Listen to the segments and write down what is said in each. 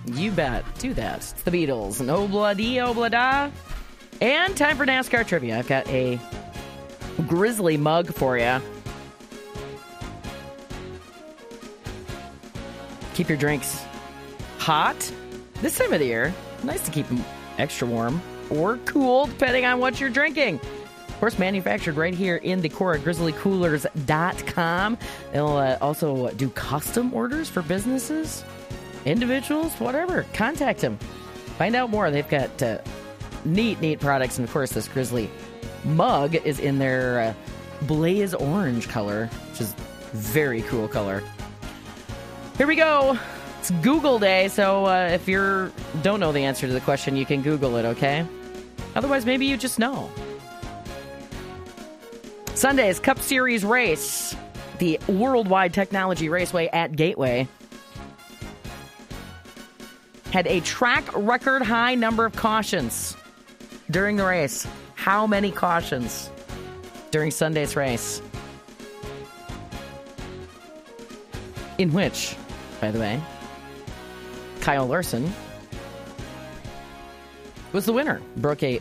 You bet. Do that. It's the Beatles. And Obla-dee, obla-da. And time for NASCAR trivia. I've got a Grizzly mug for you. Keep your drinks hot this time of the year. Nice to keep them extra warm or cool, depending on what you're drinking. Of course, manufactured right here in Decorah, grizzlycoolers.com. They'll also do custom orders for businesses, individuals, whatever. Contact them. Find out more. They've got neat products. And, of course, this Grizzly mug is in their blaze orange color, which is very cool color. Here we go. It's Google Day, so if you don't know the answer to the question, you can Google it, okay? Otherwise, maybe you just know. Sunday's Cup Series race, the Worldwide Technology Raceway at Gateway, had a track record high number of cautions during the race. How many cautions during Sunday's race? In which, by the way, Kyle Larson was the winner. Broke a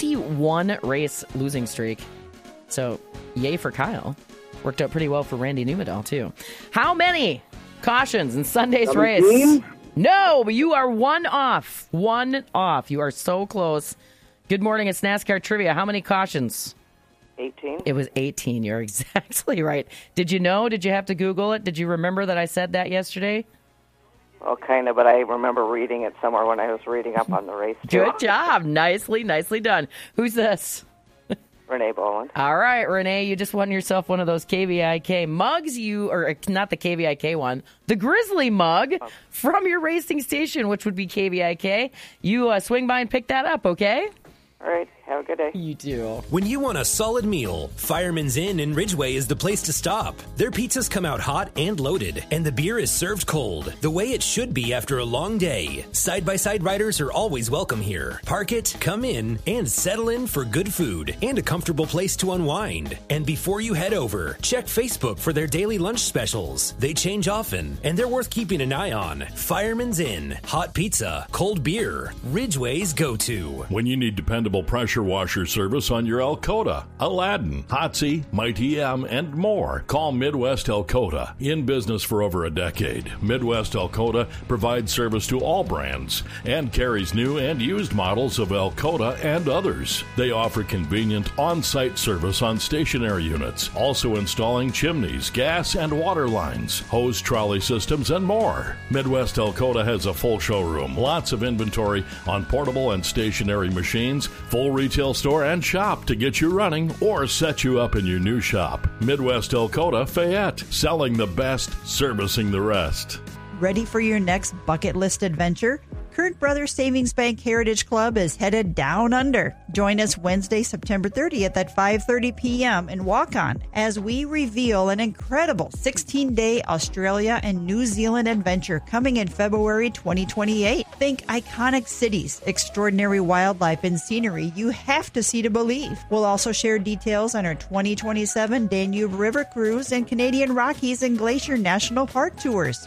51 race losing streak. So, yay for Kyle. Worked out pretty well for Randy Newmadal, too. How many cautions in Sunday's 17? race? No, but you are one off. One off. You are so close. Good morning. It's NASCAR Trivia. How many cautions? 18. It was 18. You're exactly right. Did you know? Did you have to Google it? Did you remember that I said that yesterday? Well, kind of, but I remember reading it somewhere when I was reading up on the race, too. Good job. Nicely done. Who's this? Renee Boland. All right, Renee, you just won yourself one of those KVIK mugs. Or not the KVIK one, the Grizzly mug from your racing station, which would be KVIK. You swing by and pick that up, okay? All right. Have a good day. You too. When you want a solid meal, Fireman's Inn in Ridgeway is the place to stop. Their pizzas come out hot and loaded, and the beer is served cold, the way it should be after a long day. Side-by-side riders are always welcome here. Park it, come in, and settle in for good food and a comfortable place to unwind. And before you head over, check Facebook for their daily lunch specials. They change often, and they're worth keeping an eye on. Fireman's Inn. Hot pizza, cold beer. Ridgeway's go-to. When you need dependable pressure washer service on your Alcota, Aladdin, Hotsy, Mighty M, and more, call Midwest Alcota. In business for over a decade, Midwest Alcota provides service to all brands and carries new and used models of Alcota and others. They offer convenient on-site service on stationary units, also installing chimneys, gas and water lines, hose trolley systems, and more. Midwest Alcota has a full showroom, lots of inventory on portable and stationary machines, full retail store and shop to get you running or set you up in your new shop. Midwest Alcota, Fayette, selling the best, servicing the rest. Ready for your next bucket list adventure? Kurt Brothers Savings Bank Heritage Club is headed down under. Join us Wednesday, September 30th at 5:30 p.m. in Walk-On as we reveal an incredible 16-day Australia and New Zealand adventure coming in February 2028. Think iconic cities, extraordinary wildlife, and scenery you have to see to believe. We'll also share details on our 2027 Danube River Cruise and Canadian Rockies and Glacier National Park tours.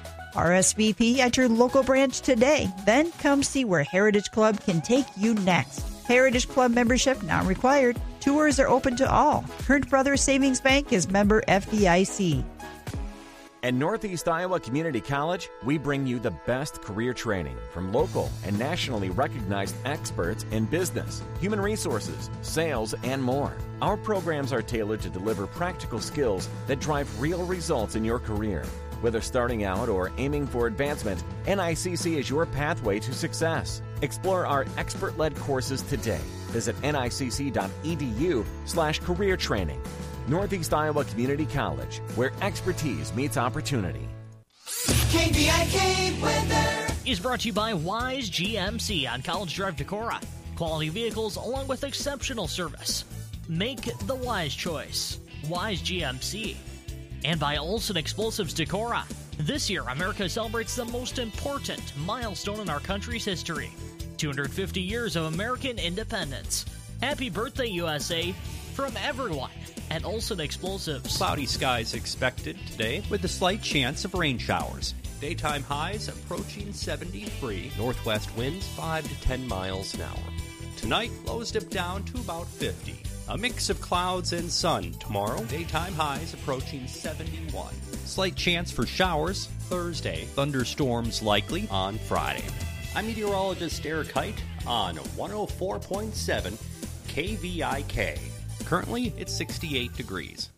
RSVP at your local branch today. Then come see where Heritage Club can take you next. Heritage Club membership not required. Tours are open to all. Kurt Brothers Savings Bank is member FDIC. At Northeast Iowa Community College, we bring you the best career training from local and nationally recognized experts in business, human resources, sales, and more. Our programs are tailored to deliver practical skills that drive real results in your career. Whether starting out or aiming for advancement, NICC is your pathway to success. Explore our expert-led courses today. Visit nicc.edu/career training. Northeast Iowa Community College, where expertise meets opportunity. KVIK weather is brought to you by Wise GMC on College Drive, Decorah. Quality vehicles along with exceptional service. Make the wise choice. Wise GMC. And by Olson Explosives Decorah. This year, America celebrates the most important milestone in our country's history. 250 years of American independence. Happy birthday, USA, from everyone at Olson Explosives. Cloudy skies expected today with a slight chance of rain showers. Daytime highs approaching 73. Northwest winds 5 to 10 miles an hour. Tonight, lows dip down to about 50. A mix of clouds and sun tomorrow. Daytime highs approaching 71. Slight chance for showers Thursday. Thunderstorms likely on Friday. I'm meteorologist Eric Height on 104.7 KVIK. Currently, it's 68 degrees.